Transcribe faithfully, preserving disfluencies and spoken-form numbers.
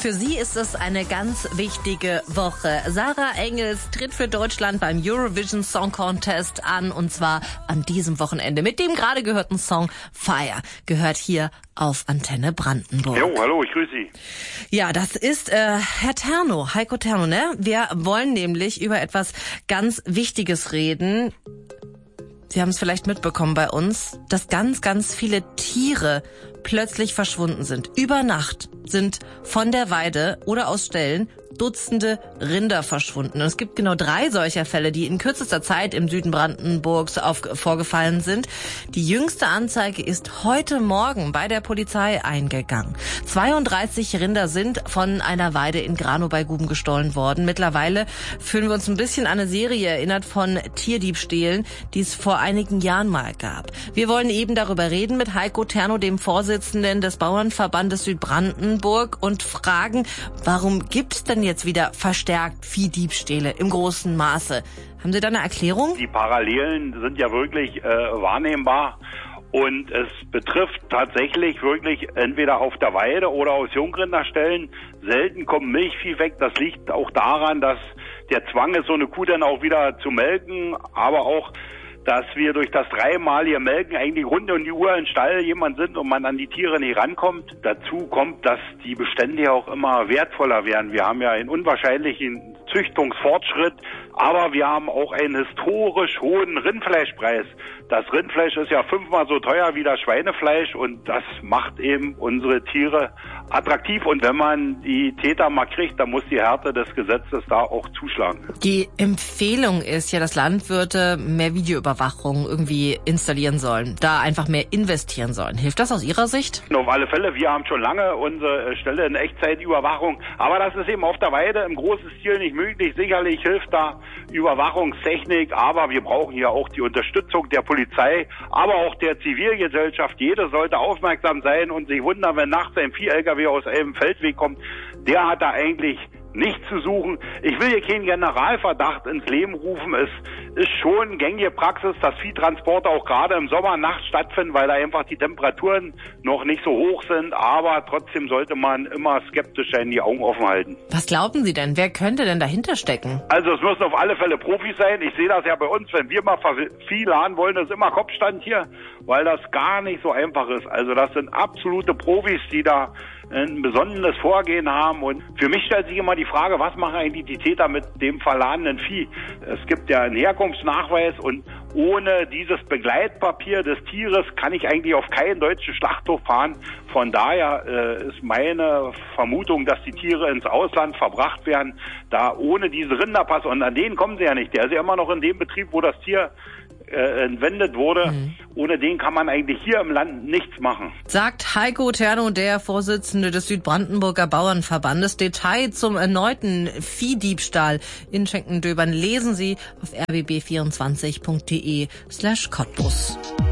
Für sie ist es eine ganz wichtige Woche. Sarah Engels tritt für Deutschland beim Eurovision Song Contest an, und zwar an diesem Wochenende mit dem gerade gehörten Song Fire. Gehört hier auf Antenne Brandenburg. Jo, hallo, ich grüße Sie. Ja, das ist äh, Herr Terno, Heiko Terno, ne? Wir wollen nämlich über etwas ganz Wichtiges reden. Sie haben es vielleicht mitbekommen bei uns, dass ganz, ganz viele Tiere plötzlich verschwunden sind. Über Nacht sind von der Weide oder aus Ställen Dutzende Rinder verschwunden. Und es gibt genau drei solcher Fälle, die in kürzester Zeit im Süden Brandenburgs auf, vorgefallen sind. Die jüngste Anzeige ist heute Morgen bei der Polizei eingegangen. zweiunddreißig Rinder sind von einer Weide in Granow bei Guben gestohlen worden. Mittlerweile fühlen wir uns ein bisschen an eine Serie erinnert von Tierdiebstählen, die es vor einigen Jahren mal gab. Wir wollen eben darüber reden mit Heiko Terno, dem Vorsitzenden des Bauernverbandes Südbrandenburg, und fragen, warum gibt es denn jetzt wieder verstärkt Viehdiebstähle im großen Maße? Haben Sie da eine Erklärung? Die Parallelen sind ja wirklich äh, wahrnehmbar. Und es betrifft tatsächlich wirklich entweder auf der Weide oder aus Jungrinderstellen. Selten kommt Milchvieh weg. Das liegt auch daran, dass der Zwang ist, so eine Kuh dann auch wieder zu melken, aber auch, dass wir durch das dreimalige Melken eigentlich rund um die Uhr im Stall jemand sind und man an die Tiere nicht rankommt. Dazu kommt, dass die Bestände ja auch immer wertvoller werden. Wir haben ja einen unwahrscheinlichen Züchtungsfortschritt, aber wir haben auch einen historisch hohen Rindfleischpreis. Das Rindfleisch ist ja fünfmal so teuer wie das Schweinefleisch, und das macht eben unsere Tiere attraktiv. Und wenn man die Täter mal kriegt, dann muss die Härte des Gesetzes da auch zuschlagen. Die Empfehlung ist ja, dass Landwirte mehr Videoüberwachung irgendwie installieren sollen, da einfach mehr investieren sollen. Hilft das aus Ihrer Sicht? Auf alle Fälle. Wir haben schon lange unsere Stelle in Echtzeitüberwachung, aber das ist eben auf der Weide im großen Stil nicht möglich. Sicherlich hilft da Überwachungstechnik, aber wir brauchen hier auch die Unterstützung der Polizei, aber auch der Zivilgesellschaft. Jeder sollte aufmerksam sein und sich wundern, wenn nachts ein Vieh-L K W aus einem Feldweg kommt. Der hat da eigentlich nichts zu suchen. Ich will hier keinen Generalverdacht ins Leben rufen. Es ist schon gängige Praxis, dass Viehtransporte auch gerade im Sommer nachts stattfinden, weil da einfach die Temperaturen noch nicht so hoch sind. Aber trotzdem sollte man immer skeptisch sein, die Augen offen halten. Was glauben Sie denn? Wer könnte denn dahinter stecken? Also es müssen auf alle Fälle Profis sein. Ich sehe das ja bei uns, wenn wir mal Vieh laden wollen, das ist immer Kopfstand hier, weil das gar nicht so einfach ist. Also das sind absolute Profis, die da ein besonderes Vorgehen haben. Und für mich stellt sich immer die Frage, was machen eigentlich die Täter mit dem verladenen Vieh? Es gibt ja einen Herkunftsnachweis, und ohne dieses Begleitpapier des Tieres kann ich eigentlich auf keinen deutschen Schlachthof fahren. Von daher äh, ist meine Vermutung, dass die Tiere ins Ausland verbracht werden, da ohne diesen Rinderpass, und an den kommen sie ja nicht. Der ist ja immer noch in dem Betrieb, wo das Tier äh, entwendet wurde. Mhm. Ohne den kann man eigentlich hier im Land nichts machen. Sagt Heiko Terno, der Vorsitzende des Südbrandenburger Bauernverbandes. Detail zum erneuten Viehdiebstahl in Schenkendöbern lesen Sie auf r b b vierundzwanzig punkt d e slash Cottbus.